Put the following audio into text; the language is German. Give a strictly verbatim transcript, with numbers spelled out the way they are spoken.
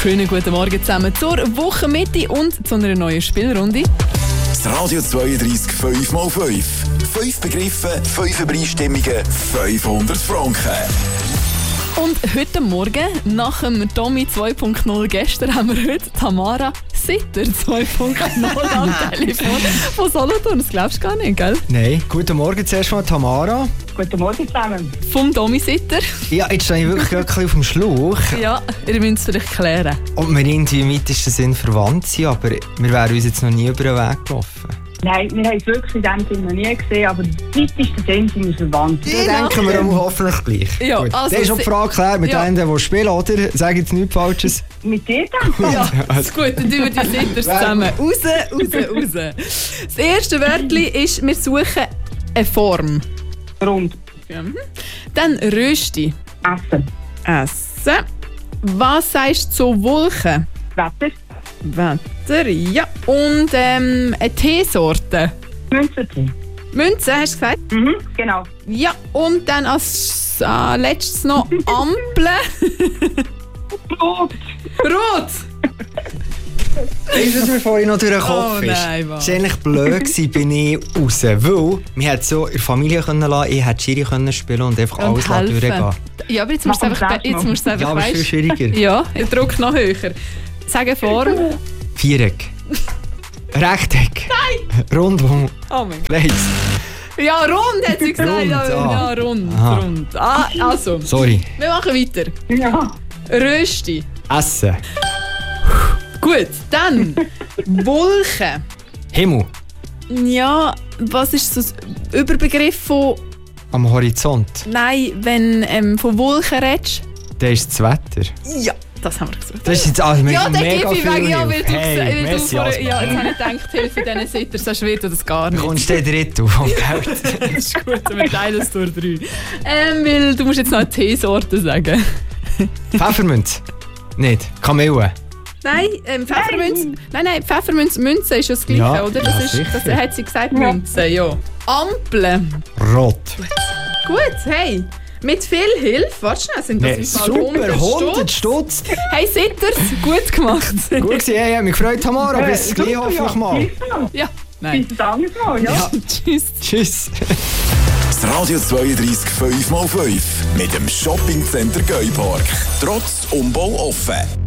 Schönen guten Morgen zusammen zur Wochenmitte und zu einer neuen Spielrunde. Das Radio zweiunddreißig fünf mal fünf. Fünf Begriffe, fünf Übereinstimmungen, fünfhundert Franken. Und heute Morgen, nach dem Tommy zwei Punkt null gestern, haben wir heute Tamara Sitter zwei Punkt null am Telefon von Solothurn. Das glaubst du gar nicht, gell? Nein. Guten Morgen zuerst mal, Tamara. Guten Morgen zusammen. Vom Tommy Sitter. Ja, jetzt stehe ich wirklich ein bisschen auf dem Schlauch. Ja, ihr müsst es vielleicht klären. Ob wir irgendwie im weitesten Sinn verwandt sind, aber wir wären uns jetzt noch nie über den Weg gelaufen. Nein, wir haben es wirklich in dem Sinne noch nie gesehen, aber im weitesten Sinn sind wir verwandt. Ja, denken wir auch hoffentlich gleich. Ja, Gut. also das ist schon die Frage geklärt mit ja. denen, die spielen, oder? Sag jetzt nichts Falsches. Mit dir dann? Ja, das ist gut, dann tun wir die Sitters zusammen. Raus, raus, raus. Das erste Wörtchen ist, wir suchen eine Form. Rund. Ja. Dann Rösti. Essen. Essen. Was sagst du zu Wolken? Wetter. Wetter, ja. Und ähm, eine Teesorte. Münzertee. Münze, hast du gesagt? Mhm, genau. Ja. Und dann als äh, letztes noch Ampel. Rot. Rot. Ist es mir vorhin noch durch den Kopf Oh ist? nein, was? Es war eigentlich blöd, gewesen, bin ich raus. Weil wir hätten so in der Familie können lassen, ich hätte Schiri können spielen und einfach Und alles lassen helfen. durchgehen. Ja, aber jetzt musst du es Mach einfach, uns jetzt selbst musst du es Ja, einfach, aber es ist viel weißt schwieriger. Ja, ich drücke noch höher. Sag eine Form. Viereck. Rechteck. Nein. Rundum. Oh mein Gott. Kreis. Ja, rund hat sie gesagt. Rund, ja, ah. ja, rund, Aha. rund. Ah, also, Sorry. wir machen weiter. Ja. Rösti. Essen. Gut, dann Wolken. Himmel. Ja, was ist so ein Überbegriff von... Am Horizont. Nein, wenn ähm, von Wolken redest? Das ist das Wetter. Ja, das haben wir gesucht. Das ist jetzt also Ja, mega dann gebe ich viel weg, ja, weil Hilfe. du, Hey, weil du merci, vor, Asma. ja, jetzt habe ich gedacht, Hilfe diesen Sitters, sonst wird das gar Du nicht. kommst den dritten vom Geld. Das ist gut, wir teilen es durch drei. Ähm, weil du musst jetzt noch eine Teesorte sagen. Pfefferminz. Nicht. Kamille. Nein, ähm, Pfefferminz. Nein, nein, Pfefferminz, Münze ist ja das Gleiche, Ja, oder? Das, ja, ist, sicher. das hat sie gesagt, Münze, ja. Ampel. Rot. Gut, hey. Mit viel Hilfe, warte schnell, sind das Nee, im Fall super, hundert Stutz? Stutz. Hey Sitters, gut gemacht. Gut gewesen, hey, ich habe mich gefreut, Tamara. Bis gleich hoffentlich mal. Ja, nein. Bis dann mal, ja. Ja. Tschüss. Tschüss. Das Radio zweiunddreißig fünf mal fünf mit dem Shoppingcenter Geupark. Trotz Umbau offen.